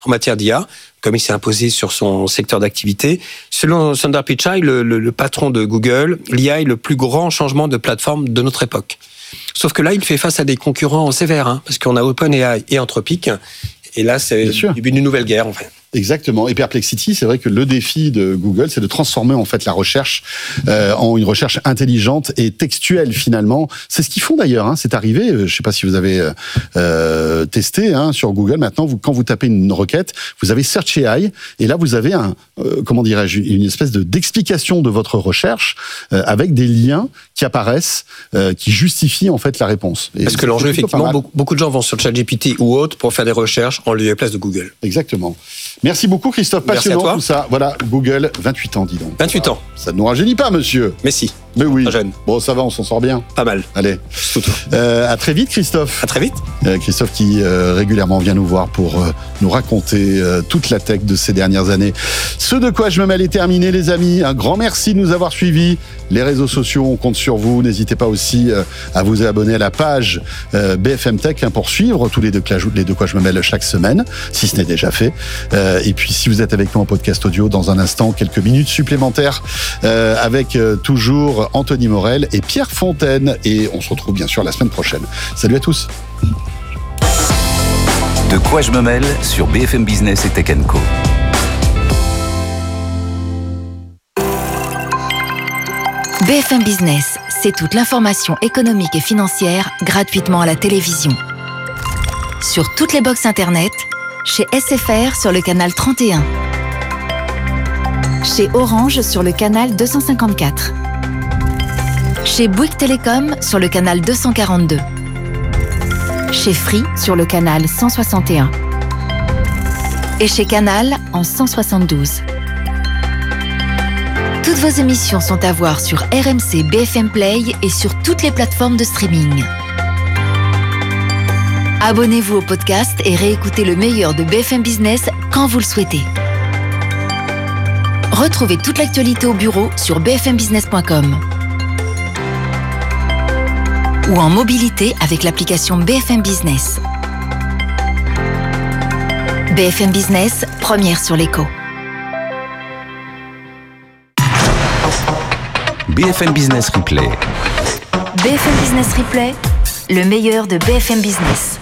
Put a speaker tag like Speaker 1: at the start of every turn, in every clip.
Speaker 1: en matière d'IA, comme il s'est imposé sur son secteur d'activité. Selon Sundar Pichai, le patron de Google, l'IA est le plus grand changement de plateforme de notre époque. Sauf que là, il fait face à des concurrents sévères, parce qu'on a OpenAI et Anthropic, et là, c'est le début d'une nouvelle guerre, en fait.
Speaker 2: Exactement. Et Perplexity, c'est vrai que le défi de Google, c'est de transformer en fait la recherche en une recherche intelligente et textuelle finalement. C'est ce qu'ils font d'ailleurs. C'est arrivé. Je ne sais pas si vous avez testé sur Google. Maintenant, quand vous tapez une requête, vous avez Search AI et là vous avez une espèce d'explication de votre recherche avec des liens qui apparaissent, qui justifient en fait la réponse. Et
Speaker 1: parce que l'enjeu, effectivement, beaucoup de gens vont sur ChatGPT ou autre pour faire des recherches en lieu et place de Google.
Speaker 2: Exactement. Merci beaucoup Christophe, passionnant tout ça. Voilà, Google, 28 ans, dis donc.
Speaker 1: 28 ans.
Speaker 2: Ça ne nous rajeunit pas, monsieur.
Speaker 1: Mais si.
Speaker 2: Mais oui.
Speaker 1: Pas jeune.
Speaker 2: Bon, ça va, on s'en sort bien.
Speaker 1: Pas mal.
Speaker 2: Allez. À très vite, Christophe.
Speaker 1: À très vite.
Speaker 2: Christophe qui régulièrement vient nous voir pour nous raconter toute la tech de ces dernières années. Ce de quoi je me mêle est terminé, les amis. Un grand merci de nous avoir suivis. Les réseaux sociaux, on compte sur vous. N'hésitez pas aussi à vous abonner à la page BFM Tech pour suivre tous les de quoi je me mêle chaque semaine, si ce n'est déjà fait. Et puis, si vous êtes avec nous en podcast audio, dans un instant, quelques minutes supplémentaires avec toujours Anthony Morel et Pierre Fontaine. Et on se retrouve bien sûr la semaine prochaine. Salut à tous.
Speaker 3: De quoi je me mêle sur BFM Business et Tech & Co.
Speaker 4: BFM Business, c'est toute l'information économique et financière gratuitement à la télévision. Sur toutes les box internet, chez SFR sur le canal 31, chez Orange sur le canal 254, chez Bouygues Télécom sur le canal 242, chez Free sur le canal 161 et chez Canal en 172. Toutes vos émissions sont à voir sur RMC BFM Play et sur toutes les plateformes de streaming. Abonnez-vous au podcast et réécoutez le meilleur de BFM Business quand vous le souhaitez. Retrouvez toute l'actualité au bureau sur bfmbusiness.com ou en mobilité avec l'application BFM Business. BFM Business, première sur l'écho.
Speaker 3: BFM Business Replay.
Speaker 4: BFM Business Replay, le meilleur de BFM Business.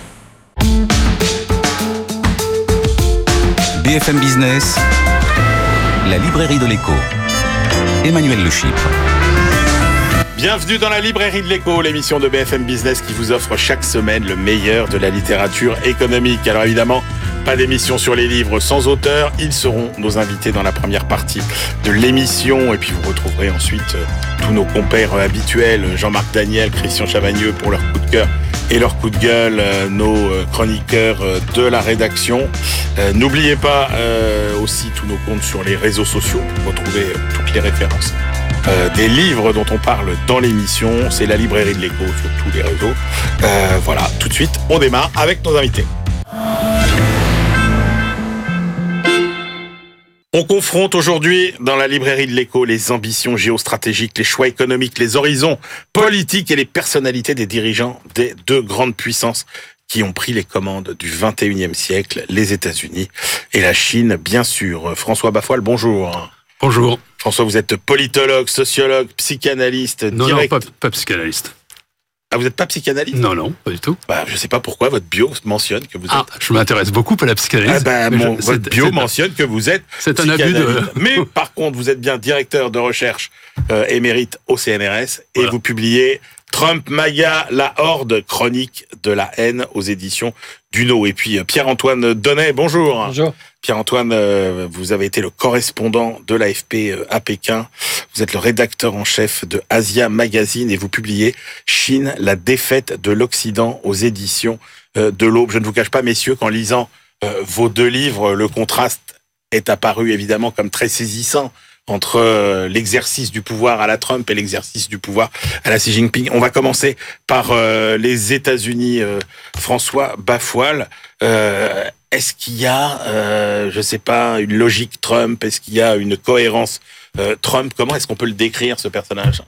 Speaker 3: BFM Business, la librairie de l'écho. Emmanuel Le Chypre.
Speaker 5: Bienvenue dans la librairie de l'écho, l'émission de BFM Business qui vous offre chaque semaine le meilleur de la littérature économique. Alors évidemment, pas d'émission sur les livres sans auteur. Ils seront nos invités dans la première partie de l'émission. Et puis vous retrouverez ensuite tous nos compères habituels, Jean-Marc Daniel, Christian Chavagneux pour leur coup de cœur et leur coup de gueule, nos chroniqueurs de la rédaction. N'oubliez pas aussi tous nos comptes sur les réseaux sociaux pour retrouver toutes les références des livres dont on parle dans l'émission. C'est la librairie de l'écho sur tous les réseaux. Voilà, tout de suite, on démarre avec nos invités. On confronte aujourd'hui dans la librairie de l'écho les ambitions géostratégiques, les choix économiques, les horizons politiques et les personnalités des dirigeants des deux grandes puissances qui ont pris les commandes du 21e siècle, les États-Unis et la Chine, bien sûr. François Bafoil, bonjour.
Speaker 6: Bonjour.
Speaker 5: François, vous êtes politologue, sociologue, psychanalyste.
Speaker 6: Non, pas psychanalyste.
Speaker 5: Ah, vous n'êtes pas psychanalyste ?
Speaker 6: Non, pas du tout.
Speaker 5: Je ne sais pas pourquoi votre bio mentionne que vous êtes...
Speaker 6: Je m'intéresse beaucoup à la psychanalyse.
Speaker 5: Votre bio mentionne que vous êtes
Speaker 6: c'est un abus de...
Speaker 5: Mais par contre, vous êtes bien directeur de recherche émérite au CNRS et vous publiez Trump, MAGA, la horde, chronique de la haine aux éditions Duno. Et puis Pierre-Antoine Donnet, bonjour.
Speaker 7: Bonjour.
Speaker 5: Pierre-Antoine, vous avez été le correspondant de l'AFP à Pékin. Vous êtes le rédacteur en chef de Asia Magazine et vous publiez Chine, la défaite de l'Occident aux éditions de l'Aube. Je ne vous cache pas, messieurs, qu'en lisant vos deux livres, le contraste est apparu évidemment comme très saisissant entre l'exercice du pouvoir à la Trump et l'exercice du pouvoir à la Xi Jinping. On va commencer par les États-Unis. François Bafoil, est-ce qu'il y a, je sais pas, une logique Trump? Est-ce qu'il y a une cohérence Trump? Comment est-ce qu'on peut le décrire, ce personnage?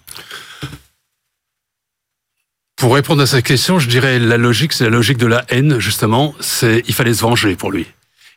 Speaker 6: Pour répondre à cette question, je dirais la logique, c'est la logique de la haine, justement. Il fallait se venger pour lui.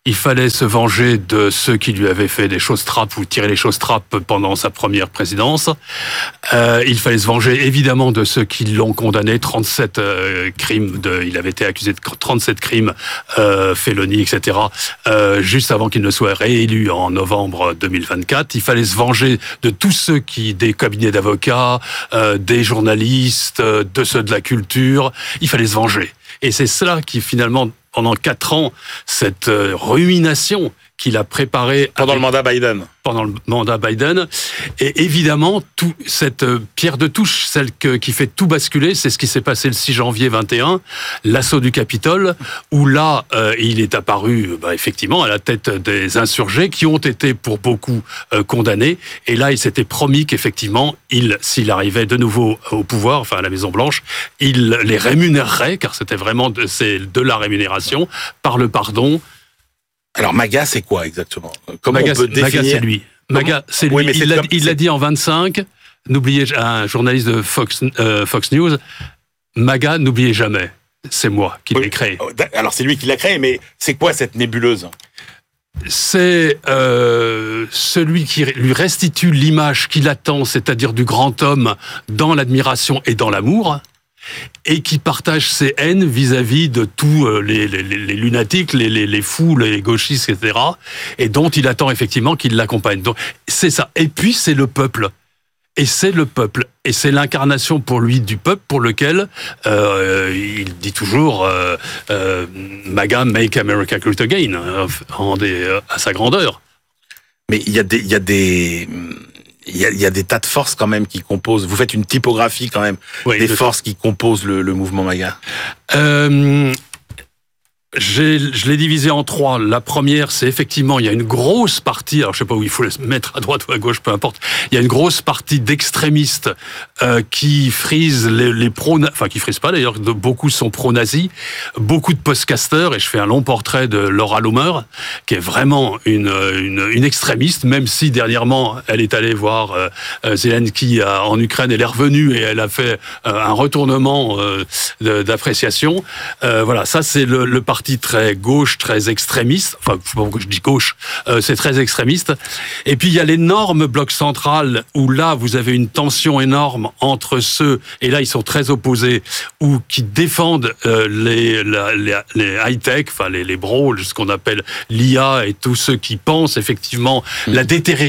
Speaker 6: Il fallait se venger de ceux qui lui avaient fait des choses trappes ou tiré les choses trappes pendant sa première présidence. Il fallait se venger évidemment de ceux qui l'ont condamné, 37 crimes. Il avait été accusé de 37 crimes, félonie, etc. Juste avant qu'il ne soit réélu en novembre 2024. Il fallait se venger de tous ceux des cabinets d'avocats, des journalistes, de ceux de la culture. Il fallait se venger. Et c'est cela qui finalement, pendant 4 ans, cette ruination qu'il a préparée
Speaker 5: pendant le mandat Biden.
Speaker 6: Pendant le mandat Biden. Et évidemment, cette pierre de touche, celle qui fait tout basculer, c'est ce qui s'est passé le 6 janvier 21, l'assaut du Capitole, où là, il est apparu effectivement à la tête des insurgés qui ont été pour beaucoup condamnés. Et là, il s'était promis qu'effectivement, s'il arrivait de nouveau au pouvoir, enfin à la Maison-Blanche, il les rémunérerait, car c'était vraiment de la rémunération, par le pardon.
Speaker 5: Alors MAGA, c'est quoi exactement? Comment
Speaker 6: MAGA,
Speaker 5: on peut définir?
Speaker 6: MAGA, c'est lui. MAGA, c'est lui. Oui, il l'a dit en 25. N'oubliez, un journaliste de Fox News, MAGA, n'oubliez jamais. C'est moi qui l'ai créé.
Speaker 5: Alors c'est lui qui l'a créé, mais c'est quoi cette nébuleuse?
Speaker 6: C'est celui qui lui restitue l'image qu'il attend, c'est-à-dire du grand homme dans l'admiration et dans l'amour, et qui partage ses haines vis-à-vis de tous les lunatiques, les fous, les gauchistes, etc., et dont il attend effectivement qu'ils l'accompagnent. Donc c'est ça. Et puis c'est le peuple. Et c'est le peuple. Et c'est l'incarnation pour lui du peuple pour lequel il dit toujours MAGA, Make America Great Again, à sa grandeur.
Speaker 5: Mais il y a des tas de forces quand même qui composent. Vous faites une typographie quand même des forces qui composent le mouvement MAGA.
Speaker 6: Je l'ai divisé en 3. La première, c'est effectivement, il y a une grosse partie, alors je sais pas où il faut le mettre, à droite ou à gauche, peu importe, il y a une grosse partie d'extrémistes qui frisent les qui frisent pas d'ailleurs, beaucoup sont pro-nazis, beaucoup de podcasters, et je fais un long portrait de Laura Loomer, qui est vraiment une extrémiste, même si dernièrement, elle est allée voir Zelensky en Ukraine, elle est revenue et elle a fait un retournement d'appréciation. Voilà, ça c'est le parti très gauche, très extrémiste. Enfin, je sais pas pourquoi je dis gauche, c'est très extrémiste. Et puis il y a l'énorme bloc central où là vous avez une tension énorme entre ceux, et là ils sont très opposés, ou qui défendent les high-tech, enfin les bros, ce qu'on appelle l'IA, et tous ceux qui pensent effectivement la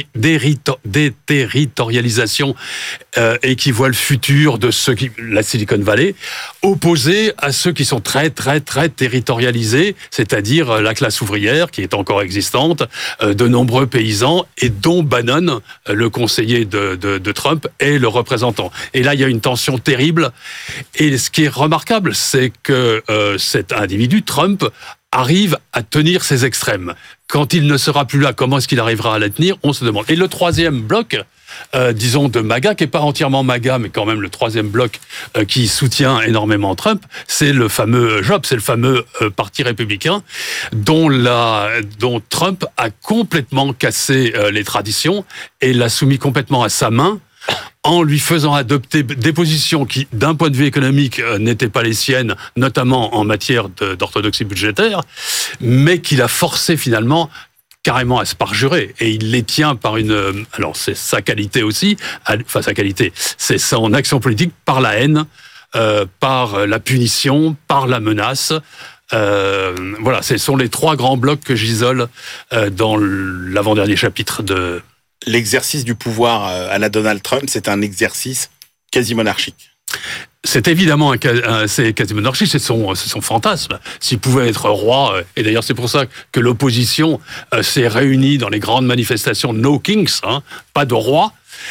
Speaker 6: déterritorialisation et qui voient le futur de la Silicon Valley, opposés à ceux qui sont très très très territorialisés, c'est-à-dire la classe ouvrière qui est encore existante, de nombreux paysans, et dont Bannon, le conseiller de Trump, est le représentant. Et là, il y a une tension terrible. Et ce qui est remarquable, c'est que cet individu, Trump, arrive à tenir ses extrêmes. Quand il ne sera plus là, comment est-ce qu'il arrivera à les tenir? On se demande. Et le troisième bloc, disons, de MAGA, qui n'est pas entièrement MAGA, mais quand même le troisième bloc qui soutient énormément Trump, c'est le fameux JOB, c'est le fameux parti républicain dont Trump a complètement cassé les traditions et l'a soumis complètement à sa main, en lui faisant adopter des positions qui, d'un point de vue économique, n'étaient pas les siennes, notamment en matière d'orthodoxie budgétaire, mais qu'il a forcé finalement carrément à se parjurer, et il les tient par alors c'est sa qualité aussi, c'est son action politique par la haine, par la punition, par la menace. Voilà, ce sont les 3 grands blocs que j'isole dans l'avant-dernier chapitre de...
Speaker 5: L'exercice du pouvoir à la Donald Trump, c'est un exercice quasi monarchique.
Speaker 6: C'est évidemment c'est quasi monarchique, c'est son fantasme. S'il pouvait être roi, et d'ailleurs c'est pour ça que l'opposition s'est réunie dans les grandes manifestations No Kings, pas de roi.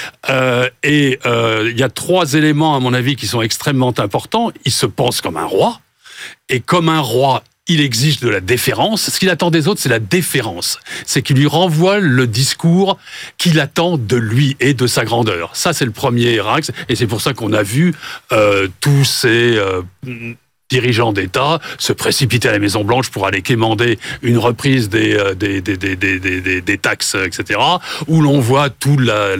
Speaker 6: Et il y a 3 éléments à mon avis qui sont extrêmement importants. Il se pense comme un roi, et comme un roi, il exige de la déférence. Ce qu'il attend des autres, c'est la déférence. C'est qu'il lui renvoie le discours qu'il attend de lui et de sa grandeur. Ça, c'est le premier axe. Et c'est pour ça qu'on a vu tous ces dirigeants d'État se précipiter à la Maison-Blanche pour aller quémander une reprise des taxes, etc., où l'on voit tous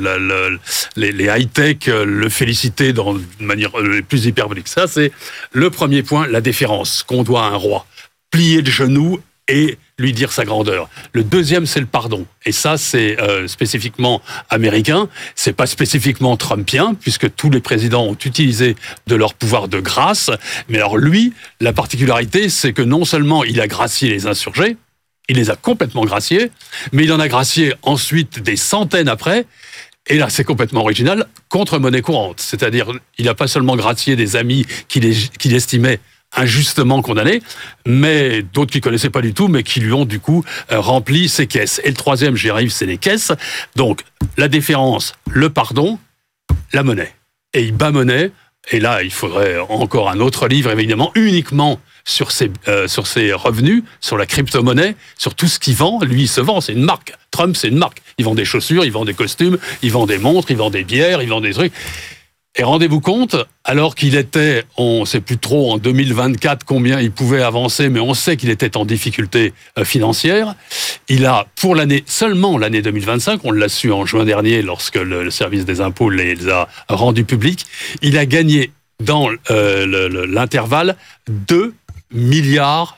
Speaker 6: les high-tech le féliciter de manière plus hyperbolique. Ça, c'est le premier point, la déférence qu'on doit à un roi. Plier le genou et lui dire sa grandeur. Le deuxième, c'est le pardon. Et ça, c'est spécifiquement américain. C'est pas spécifiquement trumpien, puisque tous les présidents ont utilisé de leur pouvoir de grâce. Mais alors lui, la particularité, c'est que non seulement il a gracié les insurgés, il les a complètement graciés, mais il en a gracié ensuite des centaines après. Et là, c'est complètement original, contre monnaie courante. C'est-à-dire, il n'a pas seulement gracié des amis qu'il estimait injustement condamnés, mais d'autres qui ne connaissaient pas du tout, mais qui lui ont du coup rempli ses caisses. Et le troisième, j'y arrive, c'est les caisses. Donc, la déférence, le pardon, la monnaie. Et il bat monnaie, et là, il faudrait encore un autre livre, évidemment, uniquement sur ses revenus, sur la crypto-monnaie, sur tout ce qu'il vend. Lui, il se vend, c'est une marque. Trump, c'est une marque. Il vend des chaussures, il vend des costumes, il vend des montres, il vend des bières, il vend des trucs. Et rendez-vous compte, alors qu'il était, on ne sait plus trop en 2024 combien il pouvait avancer, mais on sait qu'il était en difficulté financière, il a, pour seulement l'année 2025, on l'a su en juin dernier lorsque le service des impôts les a rendus publics, il a gagné dans l'intervalle 2,4 milliards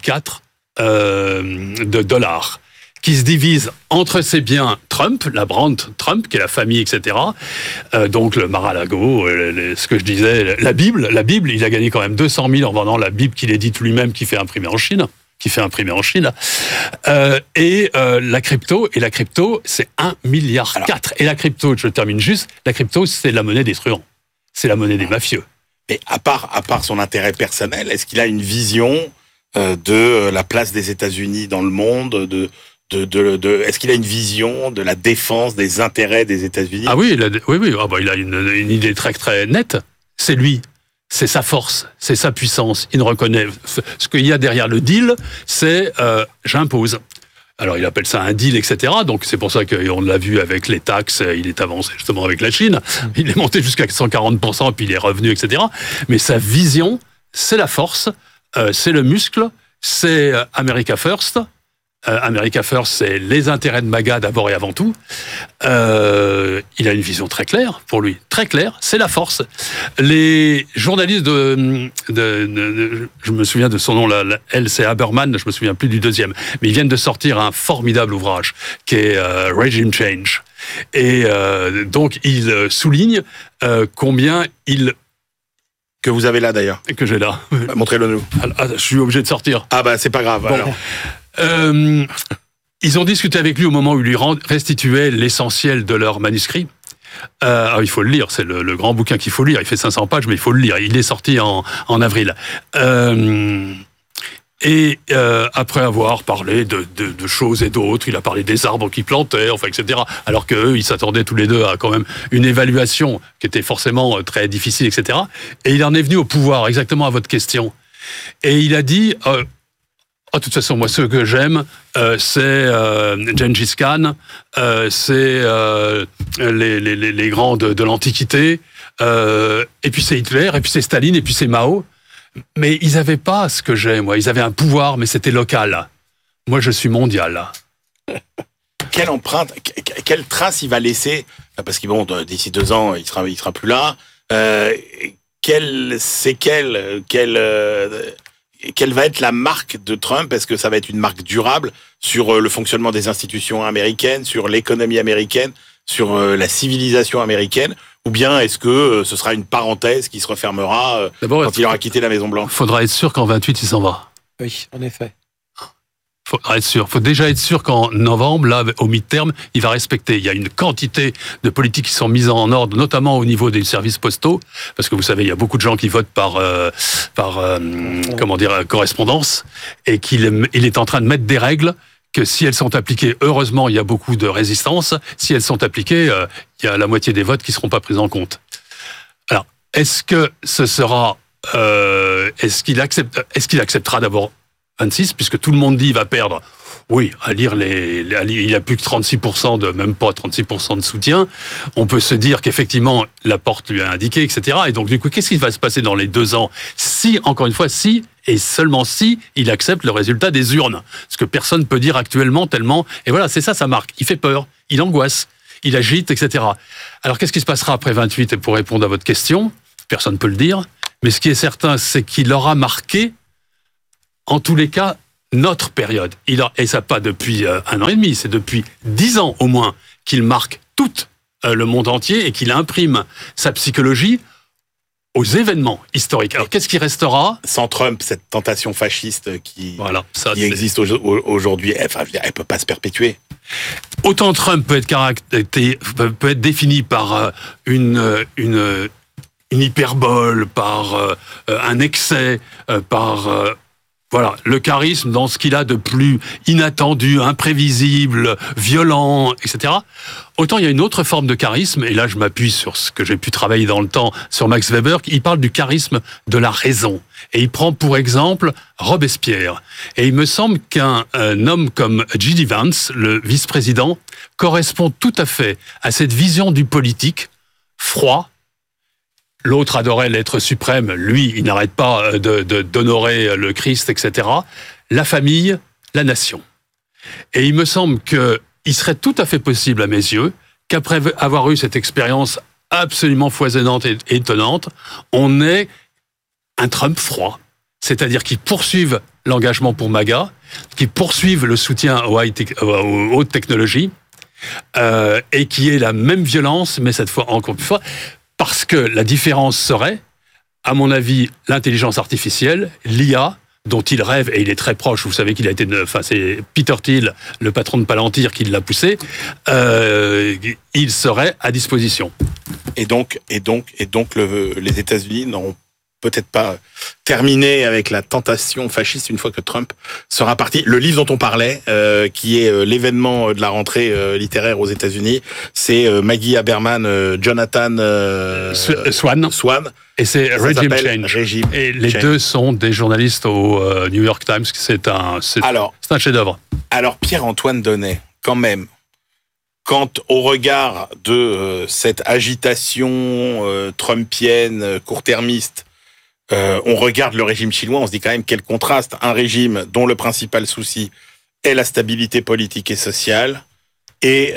Speaker 6: de dollars, qui se divise entre ses biens Trump, la brand Trump, qui est la famille, etc. Donc le Mar-a-Lago, ce que je disais, la Bible, il a gagné quand même 200 000 en vendant la Bible qu'il édite lui-même, qui fait imprimer en Chine. La crypto, c'est 1,4 milliard. Et la crypto, je termine juste, la crypto, c'est la monnaie des truands. C'est la monnaie des mafieux.
Speaker 5: Mais à part son intérêt personnel, est-ce qu'il a une vision de la place des États-Unis dans le monde, est-ce qu'il a une vision de la défense des intérêts des États-Unis ?
Speaker 6: Ah oui, il a une idée très très nette. C'est lui, c'est sa force, c'est sa puissance. Il ne reconnaît ce qu'il y a derrière le deal, c'est j'impose. Alors il appelle ça un deal, etc. Donc c'est pour ça qu'on l'a vu avec les taxes, il est avancé justement avec la Chine. Il est monté jusqu'à 140%, puis il est revenu, etc. Mais sa vision, c'est la force, c'est le muscle, c'est America First. America First, c'est les intérêts de MAGA d'abord et avant tout. Il a une vision très claire pour lui, très claire, c'est la force. Les journalistes je me souviens de son nom, c'est Haberman, je me souviens plus du deuxième, mais ils viennent de sortir un formidable ouvrage qui est Regime Change. Et donc il souligne combien il...
Speaker 5: Que vous avez là d'ailleurs.
Speaker 6: Que j'ai là.
Speaker 5: Montrez-le nous.
Speaker 6: Je suis obligé de sortir.
Speaker 5: Ah bah c'est pas grave.
Speaker 6: Bon.
Speaker 5: Alors.
Speaker 6: Ils ont discuté avec lui au moment où il lui restituait l'essentiel de leur manuscrit. Il faut le lire, c'est le grand bouquin qu'il faut lire. Il fait 500 pages, mais il faut le lire. Il est sorti en avril. Après avoir parlé de choses et d'autres, il a parlé des arbres qu'il plantait, etc. Alors qu'eux, ils s'attendaient tous les deux à quand même une évaluation qui était forcément très difficile, etc. Et il en est venu au pouvoir, exactement à votre question. Et il a dit... de toute façon, moi, ce que j'aime, c'est Gengis Khan, c'est les grands de l'Antiquité, et puis c'est Hitler, et puis c'est Staline, et puis c'est Mao. Mais ils n'avaient pas ce que j'ai, moi. Ils avaient un pouvoir, mais c'était local. Moi, je suis mondial.
Speaker 5: Quelle empreinte, quelle trace il va laisser ? Parce que bon, d'ici 2 ans, il sera plus là. Quelle séquelle, quelle va être la marque de Trump ? Est-ce que ça va être une marque durable sur le fonctionnement des institutions américaines, sur l'économie américaine, sur la civilisation américaine ? Ou bien est-ce que ce sera une parenthèse qui se refermera quand il aura quitté la Maison-Blanche ?
Speaker 6: Il faudra être sûr qu'en 28, il s'en va.
Speaker 1: Oui, en effet.
Speaker 6: Faudra être sûr. Faut déjà être sûr qu'en novembre, là, au mi-terme, il va respecter. Il y a une quantité de politiques qui sont mises en ordre, notamment au niveau des services postaux, parce que vous savez, il y a beaucoup de gens qui votent par correspondance, et qu'il est en train de mettre des règles que si elles sont appliquées, heureusement, il y a beaucoup de résistance. Si elles sont appliquées, il y a la moitié des votes qui ne seront pas pris en compte. Alors, est-ce que ce sera... est-ce qu'il acceptera d'abord 26, puisque tout le monde dit qu'il va perdre? Oui, à lire il a plus que 36% même pas 36% de soutien. On peut se dire qu'effectivement, la porte lui a indiqué, etc. Et donc, du coup, qu'est-ce qui va se passer dans les 2 ans? Si, encore une fois, si, et seulement si, il accepte le résultat des urnes. Ce que personne ne peut dire actuellement tellement. Et voilà, c'est ça sa marque. Il fait peur, il angoisse, il agite, etc. Alors, qu'est-ce qui se passera après 28? Et pour répondre à votre question, personne ne peut le dire. Mais ce qui est certain, c'est qu'il aura marqué, en tous les cas, notre période. Et ça pas depuis 1 an et demi, c'est depuis 10 ans au moins qu'il marque tout le monde entier et qu'il imprime sa psychologie aux événements historiques. Alors, qu'est-ce qui restera ?
Speaker 5: Sans Trump, cette tentation fasciste qui existe
Speaker 6: c'est...
Speaker 5: aujourd'hui, elle peut pas se perpétuer.
Speaker 6: Autant Trump peut être défini par une hyperbole, par un excès, par le charisme dans ce qu'il a de plus inattendu, imprévisible, violent, etc. Autant il y a une autre forme de charisme, et là je m'appuie sur ce que j'ai pu travailler dans le temps sur Max Weber, il parle du charisme de la raison. Et il prend pour exemple Robespierre. Et il me semble qu'un homme comme J.D. Vance, le vice-président, correspond tout à fait à cette vision du politique, froid. L'autre adorait l'être suprême, lui, il n'arrête pas d'honorer le Christ, etc. La famille, la nation. Et il me semble qu'il serait tout à fait possible, à mes yeux, qu'après avoir eu cette expérience absolument foisonnante et étonnante, on ait un Trump froid. C'est-à-dire qu'ils poursuivent l'engagement pour MAGA, qu'ils poursuivent le soutien aux hautes technologies, et qui ait la même violence, mais cette fois encore plus fort. Parce que la différence serait, à mon avis, l'intelligence artificielle, l'IA, dont il rêve, et il est très proche, vous savez qu'il a été... c'est Peter Thiel, le patron de Palantir, qui l'a poussé, il serait à disposition.
Speaker 5: Et donc les États-Unis n'auront peut-être pas terminé avec la tentation fasciste une fois que Trump sera parti. Le livre dont on parlait, qui est l'événement de la rentrée littéraire aux États-Unis, c'est Maggie Haberman, Jonathan Swan.
Speaker 6: Et c'est Regime Change. Et les deux sont des journalistes au New York Times. C'est un chef-d'œuvre. Alors
Speaker 5: Pierre-Antoine Donnet, quand même, quant au regard de cette agitation trumpienne, court-termiste, on regarde le régime chinois, on se dit quand même quel contraste. Un régime dont le principal souci est la stabilité politique et sociale, et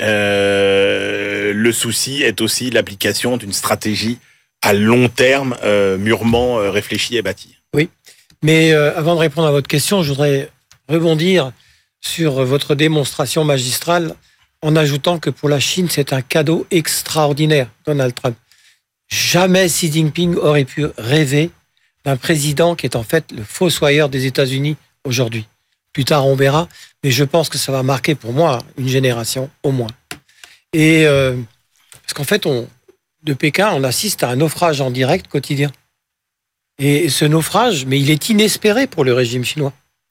Speaker 5: le souci est aussi l'application d'une stratégie à long terme, mûrement réfléchie et bâtie.
Speaker 7: Oui, mais avant de répondre à votre question, je voudrais rebondir sur votre démonstration magistrale en ajoutant que pour la Chine, c'est un cadeau extraordinaire, Donald Trump. Jamais Xi Jinping aurait pu rêver d'un président qui est en fait le fossoyeur des États-Unis aujourd'hui. Plus tard, on verra, mais je pense que ça va marquer pour moi une génération au moins. Et parce qu'en fait, de Pékin, on assiste à un naufrage en direct quotidien. Et ce naufrage, mais il est inespéré pour le régime chinois.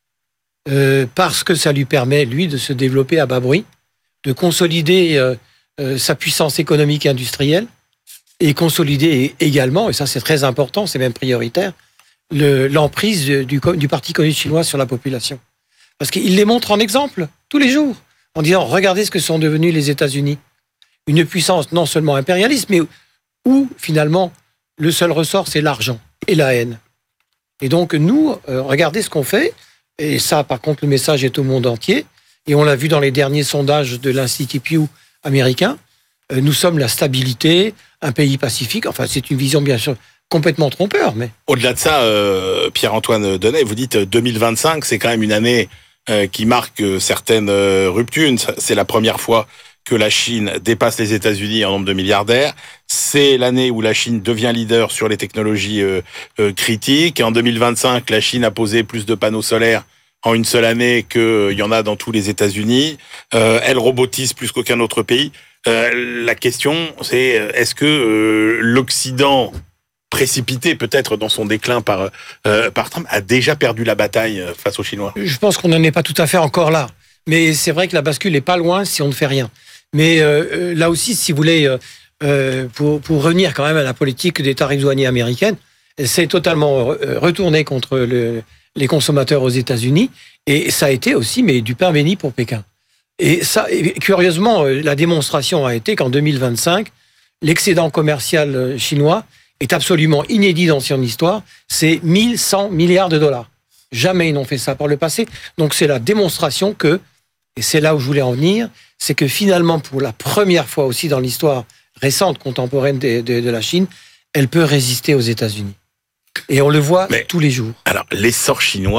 Speaker 7: Parce que ça lui permet, lui, de se développer à bas bruit, de consolider sa puissance économique et industrielle, et consolider également, et ça c'est très important, c'est même prioritaire, l'emprise du Parti communiste chinois sur la population. Parce qu'il les montre en exemple, tous les jours, en disant, regardez ce que sont devenus les États-Unis. Une puissance non seulement impérialiste, mais où, finalement, le seul ressort, c'est l'argent et la haine. Et donc, nous, regardez ce qu'on fait, et ça, par contre, le message est au monde entier, et on l'a vu dans les derniers sondages de l'Institut Pew américain, nous sommes la stabilité, un pays pacifique, enfin, c'est une vision, bien sûr, complètement trompeur, mais...
Speaker 5: Au-delà de ça, Pierre-Antoine Donnet, vous dites 2025, c'est quand même une année qui marque certaines ruptures. C'est la première fois que la Chine dépasse les États-Unis en nombre de milliardaires. C'est l'année où la Chine devient leader sur les technologies critiques. Et en 2025, la Chine a posé plus de panneaux solaires en une seule année qu'il y en a dans tous les États-Unis. Elle robotise plus qu'aucun autre pays. La question, c'est est-ce que l'Occident, précipité peut-être dans son déclin par Trump, a déjà perdu la bataille face aux Chinois?
Speaker 7: Je pense qu'on n'en est pas tout à fait encore là. Mais c'est vrai que la bascule n'est pas loin si on ne fait rien. Mais là aussi, si vous voulez, pour revenir quand même à la politique des tarifs douaniers américaines, c'est totalement retourné contre les consommateurs aux États-Unis. Et ça a été aussi du pain béni pour Pékin. Et ça, curieusement, la démonstration a été qu'en 2025, l'excédent commercial chinois est absolument inédit dans son histoire. C'est 1100 milliards de dollars. Jamais ils n'ont fait ça par le passé. Donc c'est la démonstration que, et c'est là où je voulais en venir, c'est que finalement, pour la première fois aussi dans l'histoire récente, contemporaine de la Chine, elle peut résister aux États-Unis. Et on le voit tous les jours.
Speaker 5: Alors, l'essor chinois,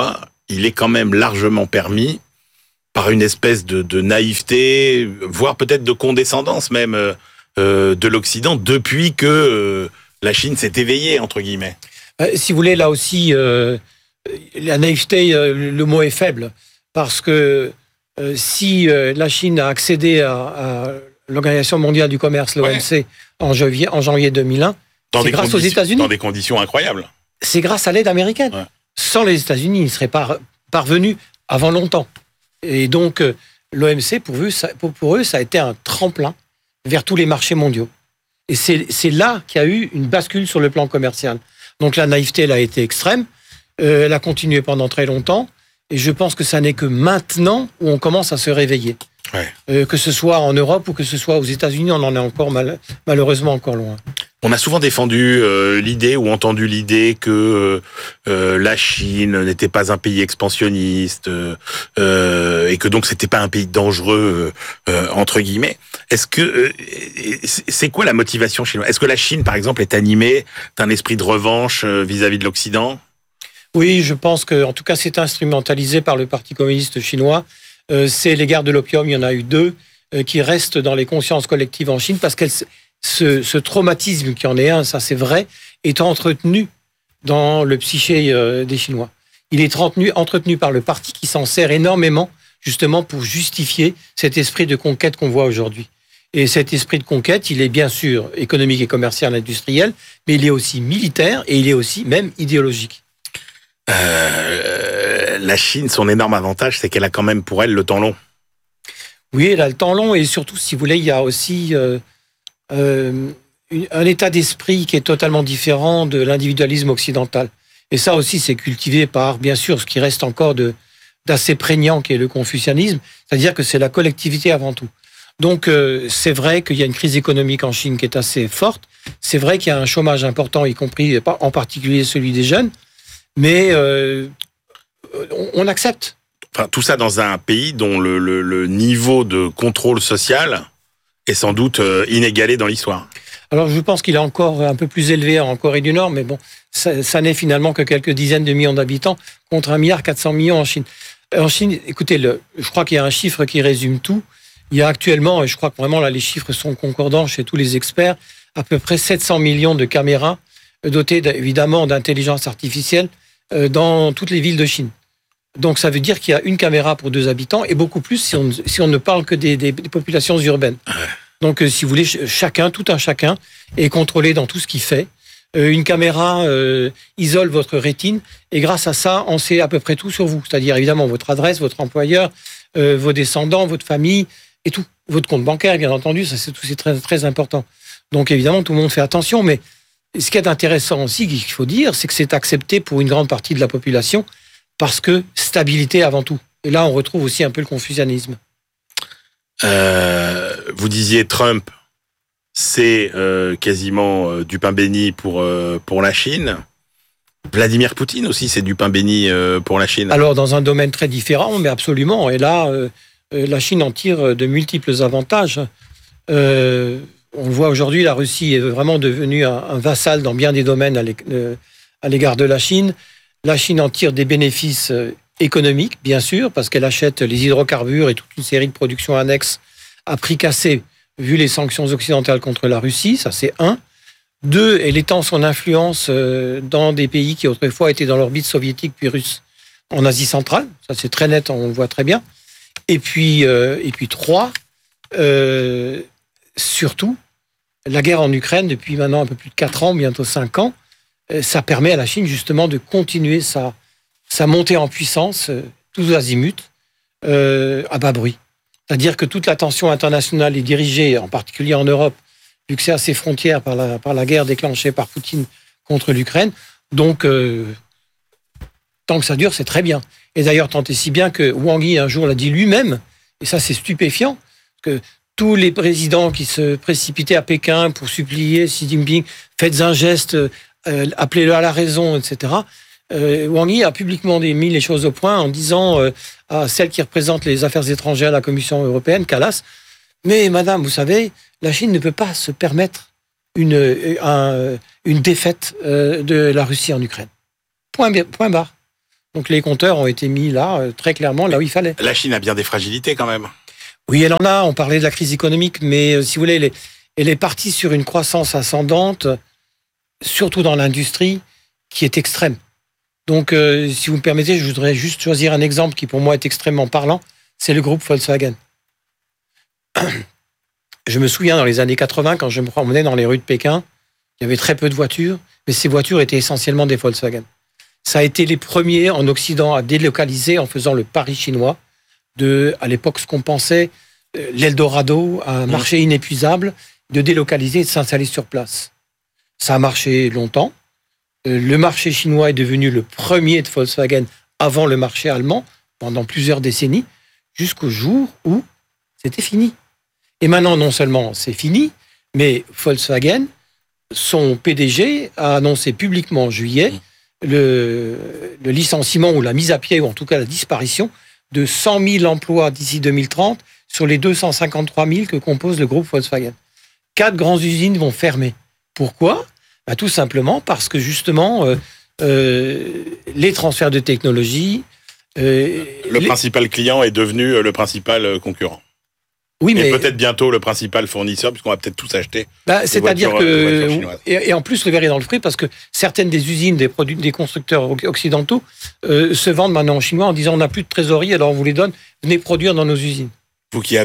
Speaker 5: il est quand même largement permis par une espèce de naïveté, voire peut-être de condescendance même de l'Occident depuis que la Chine s'est éveillée, entre guillemets.
Speaker 7: Si vous voulez, là aussi, la naïveté, le mot est faible, parce que si la Chine a accédé à l'Organisation mondiale du commerce, l'OMC, en janvier 2001, c'est grâce aux États-Unis.
Speaker 5: Dans des conditions incroyables.
Speaker 7: C'est grâce à l'aide américaine. Ouais. Sans les États-Unis, ils ne seraient pas parvenus avant longtemps. Et donc, l'OMC, pour eux, ça a été un tremplin vers tous les marchés mondiaux. Et c'est là qu'il y a eu une bascule sur le plan commercial. Donc la naïveté, elle a été extrême. Elle a continué pendant très longtemps. Et je pense que ça n'est que maintenant où on commence à se réveiller. Ouais. Que ce soit en Europe ou que ce soit aux États-Unis, on en est encore malheureusement encore loin.
Speaker 5: On a souvent défendu l'idée ou entendu l'idée que la Chine n'était pas un pays expansionniste et que donc c'était pas un pays dangereux entre guillemets. Est-ce que c'est quoi la motivation chinoise? Est-ce que la Chine, par exemple, est animée d'un esprit de revanche vis-à-vis de l'Occident?
Speaker 7: Oui, je pense que, en tout cas, c'est instrumentalisé par le Parti communiste chinois. C'est les guerres de l'opium, il y en a eu 2 qui restent dans les consciences collectives en Chine parce que ce traumatisme qui en est un, ça c'est vrai, est entretenu dans le psyché des Chinois. Il est entretenu par le parti qui s'en sert énormément justement pour justifier cet esprit de conquête qu'on voit aujourd'hui. Et cet esprit de conquête, il est bien sûr économique et commercial, industriel, mais il est aussi militaire et il est aussi même idéologique.
Speaker 5: La Chine, son énorme avantage, c'est qu'elle a quand même pour elle le temps long.
Speaker 7: Oui, elle a le temps long et surtout, si vous voulez, il y a aussi un état d'esprit qui est totalement différent de l'individualisme occidental. Et ça aussi, c'est cultivé par, bien sûr, ce qui reste encore d'assez prégnant, qui est le confucianisme, c'est-à-dire que c'est la collectivité avant tout. Donc, c'est vrai qu'il y a une crise économique en Chine qui est assez forte. C'est vrai qu'il y a un chômage important, y compris en particulier celui des jeunes. Mais on accepte.
Speaker 5: Enfin, tout ça dans un pays dont le niveau de contrôle social est sans doute inégalé dans l'histoire.
Speaker 7: Alors, je pense qu'il est encore un peu plus élevé en Corée du Nord, mais bon, ça n'est finalement que quelques dizaines de millions d'habitants contre 1,4 milliard en Chine. En Chine, écoutez, je crois qu'il y a un chiffre qui résume tout. Il y a actuellement, et je crois que vraiment là, les chiffres sont concordants chez tous les experts, à peu près 700 millions de caméras dotées évidemment d'intelligence artificielle dans toutes les villes de Chine. Donc ça veut dire qu'il y a une caméra pour 2 habitants et beaucoup plus si on ne parle que des populations urbaines. Donc si vous voulez, tout un chacun est contrôlé dans tout ce qu'il fait. Une caméra isole votre rétine et grâce à ça, on sait à peu près tout sur vous. C'est-à-dire évidemment votre adresse, votre employeur, vos descendants, votre famille et tout. Votre compte bancaire, bien entendu, ça c'est très, très important. Donc évidemment, tout le monde fait attention, mais ce qui est intéressant aussi, qu'il faut dire, c'est que c'est accepté pour une grande partie de la population parce que stabilité avant tout. Et là, on retrouve aussi un peu le confucianisme.
Speaker 5: Vous disiez Trump, c'est quasiment du pain béni pour la Chine. Vladimir Poutine aussi, c'est du pain béni pour la Chine.
Speaker 7: Alors, dans un domaine très différent, mais absolument. Et là, la Chine en tire de multiples avantages. On voit aujourd'hui, la Russie est vraiment devenue un vassal dans bien des domaines à l'égard de la Chine. La Chine en tire des bénéfices économiques, bien sûr, parce qu'elle achète les hydrocarbures et toute une série de productions annexes à prix cassé, vu les sanctions occidentales contre la Russie, ça c'est 1. 2, elle étend son influence dans des pays qui autrefois étaient dans l'orbite soviétique puis russe, en Asie centrale, ça c'est très net, on le voit très bien. Et puis 3, surtout, la guerre en Ukraine, depuis maintenant un peu plus de 4 ans, bientôt 5 ans, ça permet à la Chine justement de continuer sa montée en puissance, tous azimuts, à bas bruit. C'est-à-dire que toute l'attention internationale est dirigée, en particulier en Europe, vu que c'est à ses frontières par la guerre déclenchée par Poutine contre l'Ukraine. Donc, tant que ça dure, c'est très bien. Et d'ailleurs, tant et si bien que Wang Yi, un jour, l'a dit lui-même, et ça, c'est stupéfiant, que tous les présidents qui se précipitaient à Pékin pour supplier Xi Jinping, faites un geste, appelez-le à la raison, etc. Wang Yi a publiquement mis les choses au point en disant à celle qui représente les affaires étrangères à la Commission européenne, Kallas, mais madame, vous savez, la Chine ne peut pas se permettre une défaite de la Russie en Ukraine. Point barre. Donc les compteurs ont été mis là, très clairement, là où il fallait.
Speaker 5: La Chine a bien des fragilités quand même.
Speaker 7: Oui, elle en a. On parlait de la crise économique, mais si vous voulez, elle est partie sur une croissance ascendante, surtout dans l'industrie, qui est extrême. Donc, si vous me permettez, je voudrais juste choisir un exemple qui, pour moi, est extrêmement parlant. C'est le groupe Volkswagen. Je me souviens, dans les années 80, quand je me promenais dans les rues de Pékin, il y avait très peu de voitures, mais ces voitures étaient essentiellement des Volkswagen. Ça a été les premiers en Occident à délocaliser en faisant le pari chinois de, à l'époque, ce qu'on pensait, l'Eldorado, un marché inépuisable, de délocaliser et de s'installer sur place. Ça a marché longtemps. Le marché chinois est devenu le premier de Volkswagen avant le marché allemand pendant plusieurs décennies, jusqu'au jour où c'était fini. Et maintenant, non seulement c'est fini, mais Volkswagen, son PDG a annoncé publiquement en juillet le licenciement ou la mise à pied, ou en tout cas la disparition de 100 000 emplois d'ici 2030 sur les 253 000 que compose le groupe Volkswagen. 4 grandes usines vont fermer. Pourquoi ? Tout simplement parce que justement, les transferts de technologie...
Speaker 5: principal client est devenu le principal concurrent.
Speaker 7: Oui, mais...
Speaker 5: Et peut-être bientôt le principal fournisseur, puisqu'on va peut-être tous acheter
Speaker 7: c'est-à-dire
Speaker 5: voitures chinoises.
Speaker 7: Et en plus, le verre est dans le fruit, parce que certaines des usines, des constructeurs occidentaux se vendent maintenant en chinois en disant on n'a plus de trésorerie, alors on vous les donne, venez produire dans nos usines.
Speaker 5: Vous qui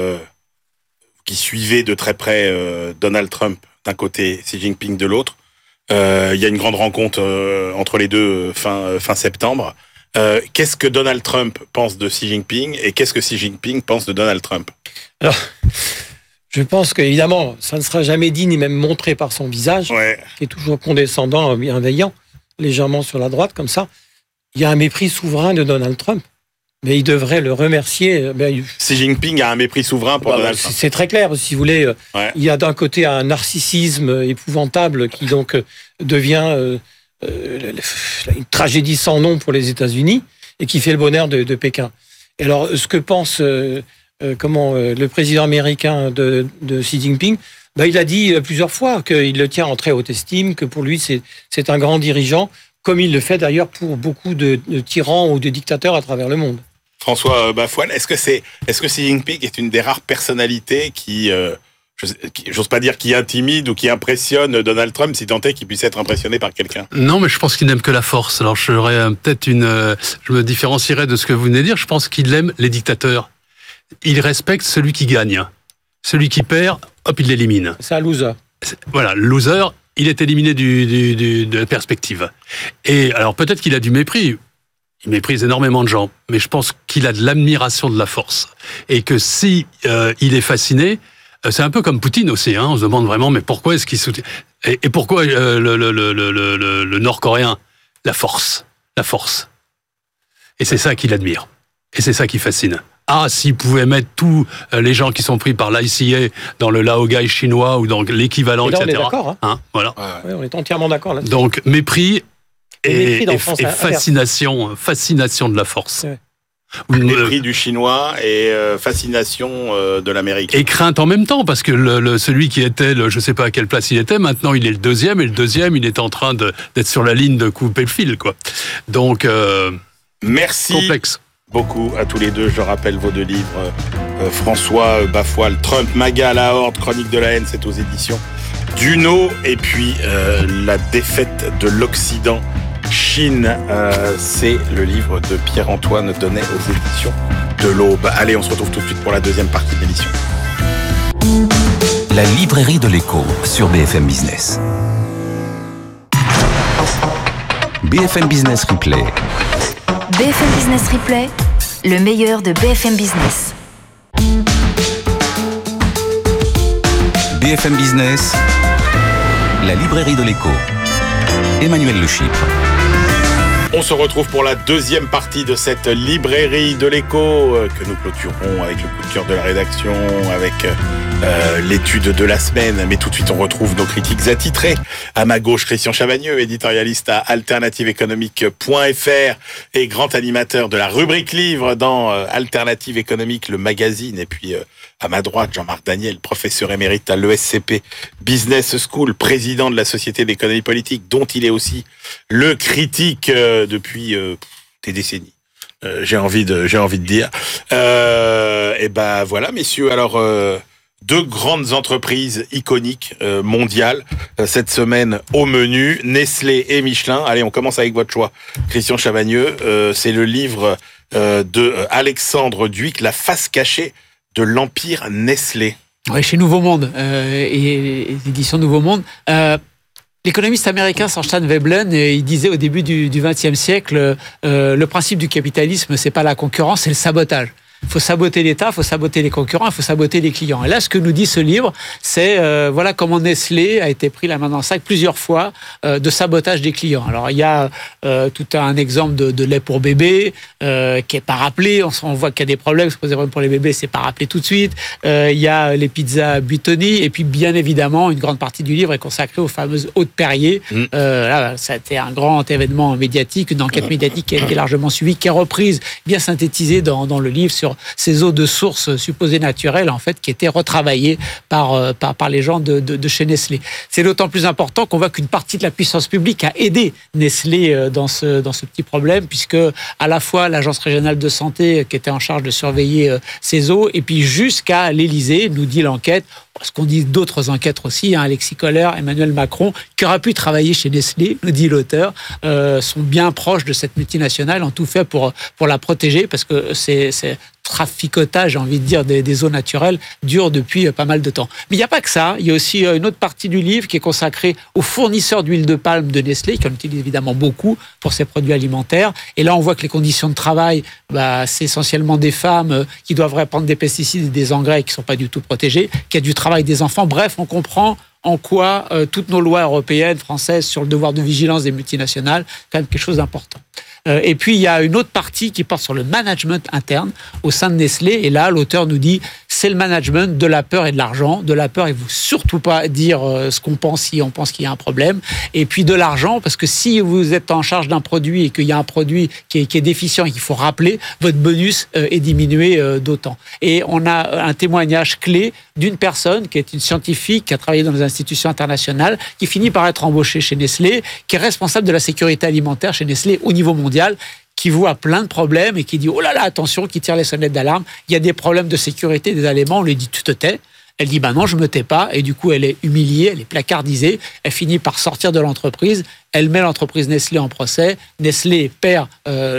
Speaker 5: suivez de très près Donald Trump d'un côté, Xi Jinping de l'autre, il y a une grande rencontre entre les deux fin septembre. Qu'est-ce que Donald Trump pense de Xi Jinping et qu'est-ce que Xi Jinping pense de Donald Trump ?
Speaker 7: Alors, je pense qu'évidemment, ça ne sera jamais dit ni même montré par son visage, qui est toujours condescendant, bienveillant, légèrement sur la droite, comme ça. Il y a un mépris souverain de Donald Trump. Mais il devrait le remercier.
Speaker 5: Xi Jinping a un mépris souverain pour Donald Trump.
Speaker 7: C'est très clair, si vous voulez. Il y a d'un côté un narcissisme épouvantable qui donc devient une tragédie sans nom pour les États-Unis et qui fait le bonheur de Pékin. Et alors, ce que pense le président américain de Xi Jinping, il a dit plusieurs fois qu'il le tient en très haute estime, que pour lui c'est un grand dirigeant, comme il le fait d'ailleurs pour beaucoup de tyrans ou de dictateurs à travers le monde.
Speaker 5: François Bafouane, est-ce que Xi Jinping est une des rares personnalités qui, j'ose pas dire qui intimide ou qui impressionne Donald Trump, si tant est qu'il puisse être impressionné par quelqu'un?
Speaker 6: Non, mais je pense qu'il n'aime que la force. Alors je me différencierais de ce que vous venez de dire. Je pense qu'il aime les dictateurs. Il respecte celui qui gagne. Celui qui perd, hop, il l'élimine.
Speaker 7: C'est un loser.
Speaker 6: Voilà, loser, il est éliminé de la perspective. Et alors peut-être qu'il a du mépris. Il méprise énormément de gens, mais je pense qu'il a de l'admiration de la force. Et que si il est fasciné, c'est un peu comme Poutine aussi. Hein, on se demande vraiment, mais pourquoi est-ce qu'il soutient... Et pourquoi le Nord-Coréen? La force. Et c'est ça qu'il admire. Et c'est ça qui fascine. Ah, s'il pouvait mettre tous les gens qui sont pris par l'ICA dans le laogai chinois ou dans l'équivalent, etc.
Speaker 7: On est d'accord.
Speaker 6: Hein, voilà.
Speaker 7: Ouais, on est entièrement d'accord là-dessus.
Speaker 6: Donc, mépris et
Speaker 7: fascination
Speaker 6: de la force.
Speaker 7: Ouais.
Speaker 5: Mépris du chinois et fascination de l'Amérique.
Speaker 6: Et crainte en même temps, parce que celui qui était, je sais pas à quelle place il était, maintenant il est le deuxième, et le deuxième, il est en train d'être sur la ligne de couper le fil, quoi. Donc,
Speaker 5: merci
Speaker 6: complexe.
Speaker 5: Beaucoup à tous les deux. Je rappelle vos deux livres. François Bafouane, Trump, MAGA à la Horde, Chronique de la haine, c'est aux éditions Duno. Et puis, La défaite de l'Occident, Chine, c'est le livre de Pierre-Antoine Donnet aux éditions de l'Aube. Allez, on se retrouve tout de suite pour la deuxième partie de l'émission.
Speaker 3: La librairie de l'écho sur BFM Business. BFM Business Replay.
Speaker 4: BFM Business Replay, le meilleur de BFM Business.
Speaker 3: BFM Business, la librairie de l'écho. Emmanuel Le Chypre.
Speaker 5: On se retrouve pour la deuxième partie de cette librairie de l'écho que nous clôturons avec le coup de cœur de la rédaction, avec l'étude de la semaine. Mais tout de suite, on retrouve nos critiques attitrés. À ma gauche, Christian Chavagneux, éditorialiste à alternativeéconomique.fr et grand animateur de la rubrique livre dans Alternative Économique, le magazine. Et puis à ma droite, Jean-Marc Daniel, professeur émérite à l'ESCP Business School, président de la Société d'économie politique, dont il est aussi le critique depuis des décennies. J'ai envie de dire. Et ben voilà, messieurs. Alors, deux grandes entreprises iconiques mondiales cette semaine au menu, Nestlé et Michelin. Allez, on commence avec votre choix, Christian Chavagneux. C'est le livre de Alexandre Duic, La face cachée de l'empire Nestlé.
Speaker 8: Oui, chez Nouveau Monde et éditions Nouveau Monde. L'économiste américain Thorstein Veblen, il disait au début du XXe siècle, le principe du capitalisme, c'est pas la concurrence, c'est le sabotage. Il faut saboter l'État, il faut saboter les concurrents, il faut saboter les clients. Et là, ce que nous dit ce livre, c'est voilà comment Nestlé a été pris la main dans le sac plusieurs fois de sabotage des clients. Alors, il y a tout un exemple de lait pour bébé qui est pas rappelé. On voit qu'il y a des problèmes. Se poser des problèmes pour les bébés, c'est pas rappelé tout de suite. Il y a les pizzas Buitoni. Et puis, bien évidemment, une grande partie du livre est consacrée aux fameuses eaux de Perrier. Là, ça a été un grand événement médiatique, une enquête médiatique qui a été largement suivie, qui est reprise, bien synthétisée dans le livre sur ces eaux de source supposées naturelles, en fait, qui étaient retravaillées par les gens de chez Nestlé. C'est d'autant plus important qu'on voit qu'une partie de la puissance publique a aidé Nestlé dans ce petit problème, puisque à la fois l'Agence régionale de santé qui était en charge de surveiller ces eaux, et puis jusqu'à l'Élysée, nous dit l'enquête, ce qu'on dit d'autres enquêtes aussi, Alexis Kohler, Emmanuel Macron, qui aura pu travailler chez Nestlé, nous dit l'auteur, sont bien proches de cette multinationale, ont tout fait pour la protéger, parce que c'est traficotage, j'ai envie de dire, des eaux naturelles dure depuis pas mal de temps. Mais il n'y a pas que ça. Il y a aussi une autre partie du livre qui est consacrée aux fournisseurs d'huile de palme de Nestlé, qui en utilisent évidemment beaucoup pour ses produits alimentaires. Et là, on voit que les conditions de travail, c'est essentiellement des femmes qui doivent répandre des pesticides et des engrais qui ne sont pas du tout protégés, qu'il y a du travail des enfants. Bref, on comprend en quoi toutes nos lois européennes, françaises, sur le devoir de vigilance des multinationales, quand même quelque chose d'important. Et puis, il y a une autre partie qui porte sur le management interne au sein de Nestlé. Et là, l'auteur nous dit, c'est le management de la peur et de l'argent. De la peur, il ne faut surtout pas dire ce qu'on pense si on pense qu'il y a un problème. Et puis de l'argent, parce que si vous êtes en charge d'un produit et qu'il y a un produit qui est déficient et qu'il faut rappeler, votre bonus est diminué d'autant. Et on a un témoignage clé d'une personne qui est une scientifique, qui a travaillé dans les institutions internationales, qui finit par être embauchée chez Nestlé, qui est responsable de la sécurité alimentaire chez Nestlé au niveau mondial, qui voit plein de problèmes et qui dit « Oh là là, attention », qui tire les sonnettes d'alarme. Il y a des problèmes de sécurité des aliments. On lui dit « Tu te tais ». Elle dit « Non, je me tais pas ». Et du coup, elle est humiliée, elle est placardisée. Elle finit par sortir de l'entreprise. Elle met l'entreprise Nestlé en procès. Nestlé perd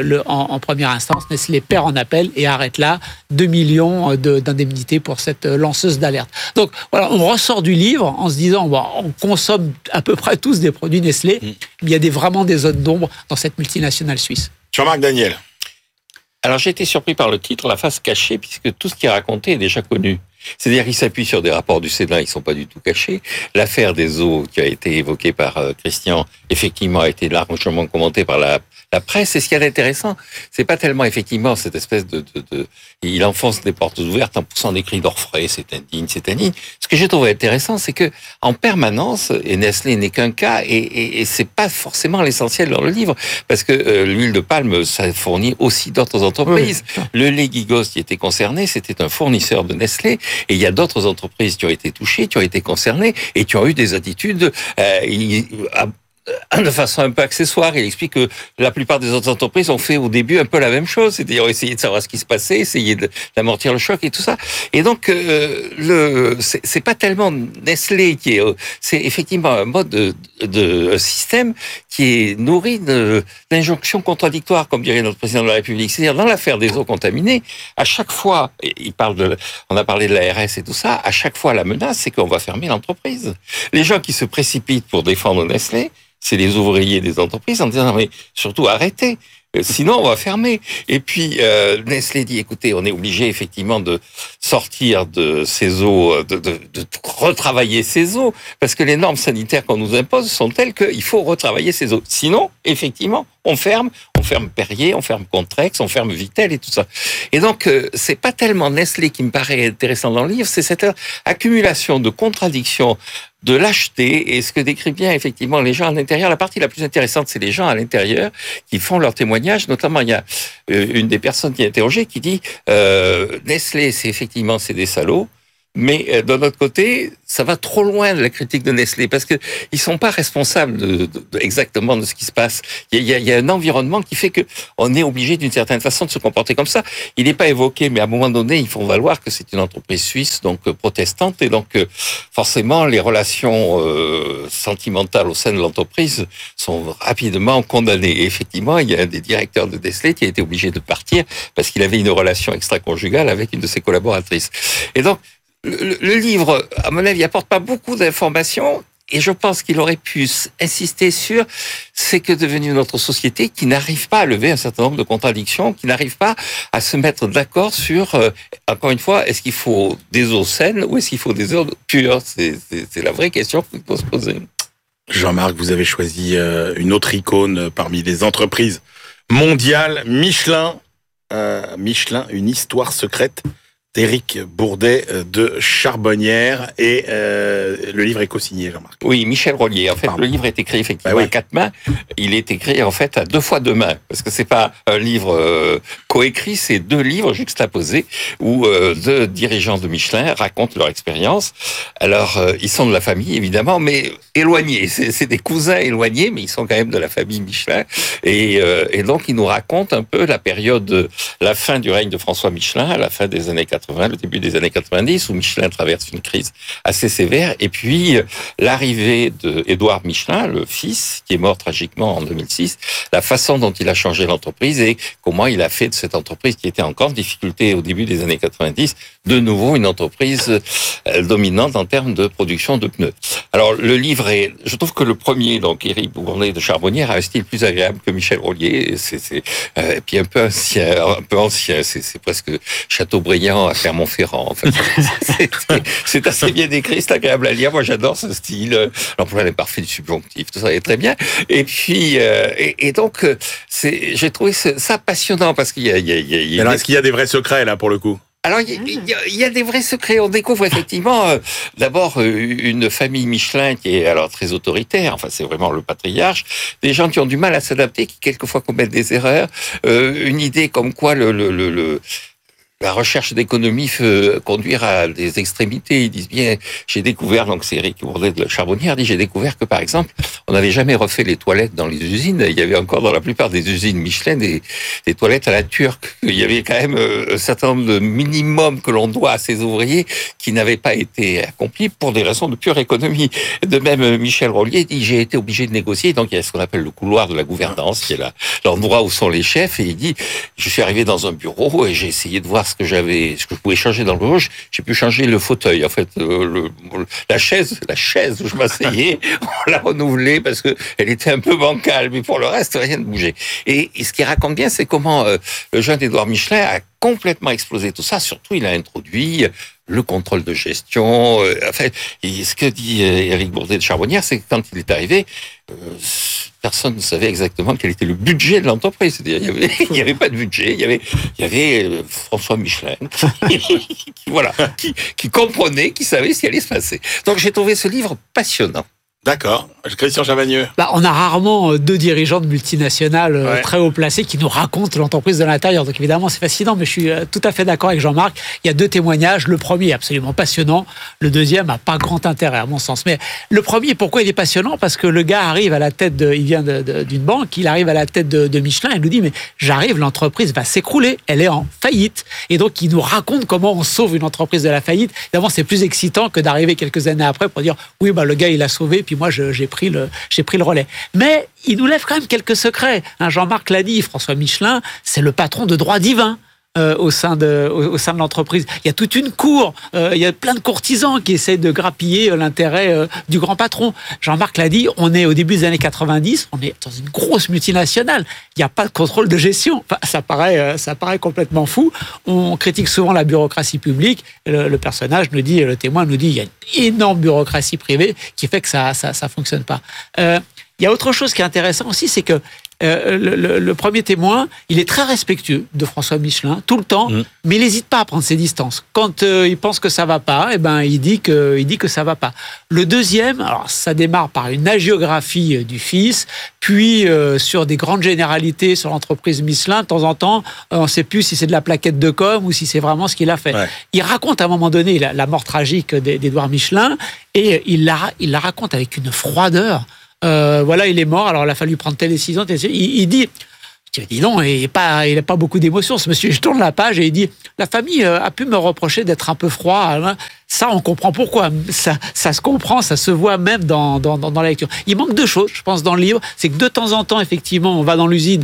Speaker 8: en première instance. Nestlé perd en appel et arrête là 2 millions d'indemnités pour cette lanceuse d'alerte. Donc voilà, on ressort du livre en se disant on consomme à peu près tous des produits Nestlé, mais il y a vraiment des zones d'ombre dans cette multinationale suisse.
Speaker 5: Jean-Marc Daniel.
Speaker 9: Alors j'ai été surpris par le titre, La face cachée, puisque tout ce qui est raconté est déjà connu. C'est-à-dire qu'il s'appuie sur des rapports du Sénat, ils ne sont pas du tout cachés. L'affaire des eaux qui a été évoquée par Christian, effectivement, a été largement commentée par la presse. Et ce qui est intéressant, c'est pas tellement effectivement cette espèce il enfonce des portes ouvertes en poussant des cris d'orfraie, c'est indigne, c'est indigne. Ce que j'ai trouvé intéressant, c'est que en permanence, et Nestlé n'est qu'un cas, et c'est pas forcément l'essentiel dans le livre, parce que l'huile de palme, ça fournit aussi d'autres entreprises. Oui. Le lait Guigos qui était concerné, c'était un fournisseur de Nestlé, et il y a d'autres entreprises qui ont été touchées, qui ont été concernées, et qui ont eu des attitudes de façon un peu accessoire. Il explique que la plupart des autres entreprises ont fait au début un peu la même chose, c'est-à-dire essayer de savoir ce qui se passait, essayer d'amortir le choc et tout ça. Et donc, c'est pas tellement Nestlé qui est, c'est effectivement un mode de système qui est nourri d'injonctions contradictoires, comme dirait notre président de la République. C'est-à-dire, dans l'affaire des eaux contaminées, à chaque fois, on a parlé de l'ARS et tout ça, à chaque fois, la menace, c'est qu'on va fermer l'entreprise. Les gens qui se précipitent pour défendre Nestlé, c'est les ouvriers des entreprises en disant mais surtout arrêtez, sinon on va fermer. Et puis Nestlé dit écoutez, on est obligé effectivement de sortir de ces eaux, de retravailler ces eaux, parce que les normes sanitaires qu'on nous impose sont telles qu'il faut retravailler ces eaux. Sinon, effectivement, on ferme Perrier, on ferme Contrex, on ferme Vittel et tout ça. Et donc, c'est pas tellement Nestlé qui me paraît intéressant dans le livre, c'est cette accumulation de contradictions, de lâcheté, et ce que décrit bien effectivement les gens à l'intérieur. La partie la plus intéressante, c'est les gens à l'intérieur qui font leur témoignage. Notamment, il y a une des personnes qui est interrogée qui dit Nestlé, c'est des salauds. Mais d'un autre côté, ça va trop loin de la critique de Nestlé parce que ils sont pas responsables exactement de ce qui se passe. Il y a un environnement qui fait que on est obligé d'une certaine façon de se comporter comme ça. Il n'est pas évoqué, mais à un moment donné, ils font valoir que c'est une entreprise suisse, donc protestante, et donc forcément les relations sentimentales au sein de l'entreprise sont rapidement condamnées. Et effectivement, il y a un des directeurs de Nestlé qui a été obligé de partir parce qu'il avait une relation extra-conjugale avec une de ses collaboratrices. Et donc le livre, à mon avis, apporte pas beaucoup d'informations et je pense qu'il aurait pu insister sur c'est que devenu notre société qui n'arrive pas à lever un certain nombre de contradictions, qui n'arrive pas à se mettre d'accord sur, encore une fois, est-ce qu'il faut des eaux saines ou est-ce qu'il faut des eaux pures? C'est la vraie question qu'il faut se poser.
Speaker 5: Jean-Marc, vous avez choisi une autre icône parmi les entreprises mondiales, Michelin. Michelin, une histoire secrète d'Éric Bourdet de Charbonnières et le livre est co-signé, Jean-Marc.
Speaker 9: Oui, Michel Rollier. En fait, le livre est écrit effectivement à 4 mains. Il est écrit en fait à 2 fois 2 mains parce que c'est pas un livre coécrit, c'est 2 livres juxtaposés où 2 dirigeants de Michelin racontent leur expérience. Alors, ils sont de la famille évidemment, mais éloignés. C'est des cousins éloignés, mais ils sont quand même de la famille Michelin. Et donc, ils nous racontent un peu la période, la fin du règne de François Michelin, à la fin des années 80, le début des années 90, où Michelin traverse une crise assez sévère, et puis l'arrivée d'Édouard Michelin, le fils, qui est mort tragiquement en 2006, la façon dont il a changé l'entreprise et comment il a fait de cette entreprise qui était en grande difficulté au début des années 90, de nouveau une entreprise dominante en termes de production de pneus. Alors le livre est, je trouve que le premier, donc Éric Bourdet de Charbonnières, a un style plus agréable que Michel Rollier, et puis un peu ancien, c'est presque Chateaubriand à Clermont-Ferrand. En fait, c'est assez bien écrit, c'est agréable à lire. Moi, j'adore ce style. L'emploi imparfait du subjonctif, tout ça est très bien. Et puis, et donc, j'ai trouvé ça passionnant parce qu'il y a.
Speaker 5: Alors, est-ce qu'il y a des vrais secrets là pour le coup?
Speaker 9: Alors, il y a des vrais secrets. On découvre effectivement, d'abord, une famille Michelin qui est alors très autoritaire. Enfin, c'est vraiment le patriarche. Des gens qui ont du mal à s'adapter, qui quelquefois commettent des erreurs. Une idée comme quoi la recherche d'économie peut conduire à des extrémités. Ils disent bien, j'ai découvert, donc c'est Éric Bourdet de Charbonnières, dit, j'ai découvert que par exemple, on n'avait jamais refait les toilettes dans les usines. Il y avait encore dans la plupart des usines Michelin des toilettes à la turque. Il y avait quand même un certain nombre de minimums que l'on doit à ces ouvriers qui n'avaient pas été accomplis pour des raisons de pure économie. De même, Michel Rollier dit, j'ai été obligé de négocier. Donc il y a ce qu'on appelle le couloir de la gouvernance, qui est l'endroit où sont les chefs. Et il dit, je suis arrivé dans un bureau et j'ai essayé de voir ce que je pouvais changer dans le bureau. J'ai pu changer le fauteuil. En fait, la chaise où je m'asseyais, on l'a renouvelée parce que elle était un peu bancale, mais pour le reste, rien ne bougeait. Et ce qu'il raconte bien, c'est comment le jeune Édouard Michelin a complètement explosé tout ça. Surtout, il a introduit le contrôle de gestion. Ce que dit Éric Bourdet de Charbonnières, c'est que quand il est arrivé, personne ne savait exactement quel était le budget de l'entreprise. C'est-à-dire, il n'y avait pas de budget. Il y avait François Michelin, qui comprenait, qui savait ce qui allait se passer. Donc, j'ai trouvé ce livre passionnant.
Speaker 5: D'accord. Christian Chavagneux.
Speaker 8: On a rarement 2 dirigeants de multinationales très haut placés qui nous racontent l'entreprise de l'intérieur. Donc évidemment, c'est fascinant, mais je suis tout à fait d'accord avec Jean-Marc. Il y a 2 témoignages. Le premier est absolument passionnant. Le deuxième n'a pas grand intérêt, à mon sens. Mais le premier, pourquoi il est passionnant? Parce que le gars arrive à la tête il vient d'une banque, il arrive à la tête de Michelin, il nous dit, mais j'arrive, l'entreprise va s'écrouler, elle est en faillite. Et donc, il nous raconte comment on sauve une entreprise de la faillite. Évidemment, c'est plus excitant que d'arriver quelques années après pour dire, oui, le gars, il a sauvé, puis moi, j'ai pris le relais. Mais il nous lève quand même quelques secrets. Jean-Marc l'a dit, François Michelin, c'est le patron de droit divin. Au sein de l'entreprise. Il y a toute une cour, il y a plein de courtisans qui essaient de grappiller l'intérêt du grand patron. Jean-Marc l'a dit, on est au début des années 90, on est dans une grosse multinationale, il n'y a pas de contrôle de gestion. Ça paraît complètement fou. On critique souvent la bureaucratie publique. Le personnage nous dit, le témoin nous dit, il y a une énorme bureaucratie privée qui fait que ça fonctionne pas. Il y a autre chose qui est intéressant aussi, c'est que le premier témoin, il est très respectueux de François Michelin tout le temps, mais il n'hésite pas à prendre ses distances. Quand il pense que ça va pas, il dit que ça va pas. Le deuxième, alors ça démarre par une hagiographie du fils, puis sur des grandes généralités sur l'entreprise Michelin. De temps en temps, on ne sait plus si c'est de la plaquette de com ou si c'est vraiment ce qu'il a fait. Ouais. Il raconte à un moment donné la mort tragique d'Édouard Michelin et il la raconte avec une froideur. Voilà, il est mort, alors il a fallu prendre telle décision. Il dit... Dis non, il n'a pas beaucoup d'émotions, ce monsieur. Je tourne la page et il dit la famille a pu me reprocher d'être un peu froid. Ça, on comprend pourquoi. Ça se comprend, ça se voit même dans la lecture. Il manque deux choses, je pense, dans le livre. C'est que de temps en temps, effectivement, on va dans l'usine